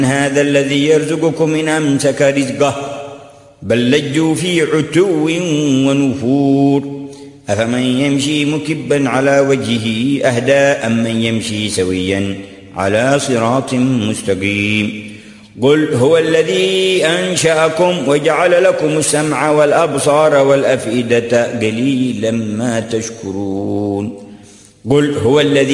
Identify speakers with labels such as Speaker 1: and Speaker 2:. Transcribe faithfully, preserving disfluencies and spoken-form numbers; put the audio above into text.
Speaker 1: هذا الذي يرزقكم إن أمسك رزقه بل لجوا في عتو ونفور أفمن يمشي مكبا على وجهه أهدى أم من يمشي سويا على صراط مستقيم قل هو الذي أنشأكم وجعل لكم السمع والأبصار والأفئدة قليلا ما تشكرون قل هو الذي